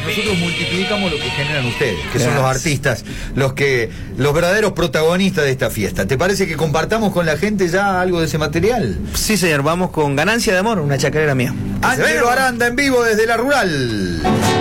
nosotros multiplicamos lo que generan ustedes, que son los artistas, los verdaderos protagonistas de esta fiesta. ¿Te parece que compartamos con la gente ya algo de ese material? Sí, señor, vamos con Ganancia de Amor, una chacarera mía. Ángelo Aranda en vivo desde La Rural.